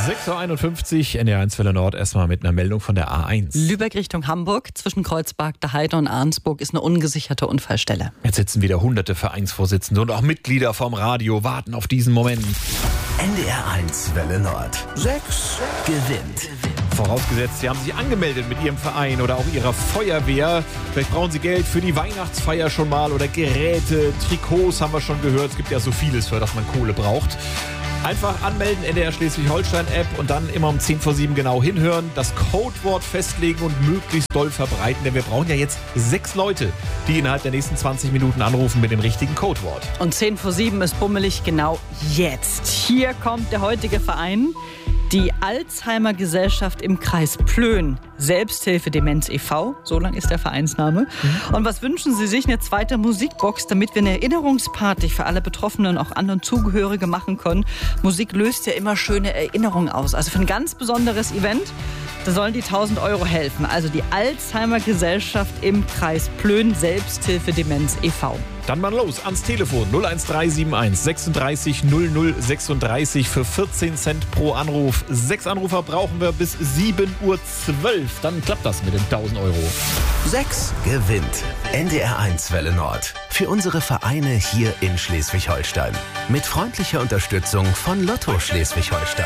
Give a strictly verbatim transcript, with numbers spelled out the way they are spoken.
sechs Uhr einundfünfzig, N D R eins Welle Nord, erstmal mit einer Meldung von der A eins. Lübeck Richtung Hamburg, zwischen Kreuzberg, der Heide und Arnsburg ist eine ungesicherte Unfallstelle. Jetzt sitzen wieder hunderte Vereinsvorsitzende und auch Mitglieder vom Radio, warten auf diesen Moment. N D R eins Welle Nord. sechs gewinnt. Vorausgesetzt, Sie haben sich angemeldet mit Ihrem Verein oder auch Ihrer Feuerwehr. Vielleicht brauchen Sie Geld für die Weihnachtsfeier schon mal oder Geräte, Trikots haben wir schon gehört. Es gibt ja so vieles, für das man Kohle braucht. Einfach anmelden, N D R Schleswig-Holstein-App und dann immer um zehn vor sieben genau hinhören, das Codewort festlegen und möglichst doll verbreiten, denn wir brauchen ja jetzt sechs Leute, die innerhalb der nächsten zwanzig Minuten anrufen mit dem richtigen Codewort. Und zehn vor sieben ist bummelig genau jetzt. Hier kommt der heutige Verein. Die Alzheimer Gesellschaft im Kreis Plön, Selbsthilfe Demenz e V, so lang ist der Vereinsname. Mhm. Und was wünschen Sie sich? Eine zweite Musikbox, damit wir eine Erinnerungsparty für alle Betroffenen und auch anderen Zugehörige machen können. Musik löst ja immer schöne Erinnerungen aus. Also für ein ganz besonderes Event, da sollen die tausend Euro helfen. Also die Alzheimer Gesellschaft im Kreis Plön, Selbsthilfe Demenz e V. Dann mal los ans Telefon null eins drei sieben eins sechsunddreißig null null sechsunddreißig für vierzehn Cent pro Anruf. Sechs Anrufer brauchen wir bis sieben Uhr zwölf. Dann klappt das mit den tausend Euro. sechs gewinnt. N D R eins Welle Nord. Für unsere Vereine hier in Schleswig-Holstein. Mit freundlicher Unterstützung von Lotto Schleswig-Holstein.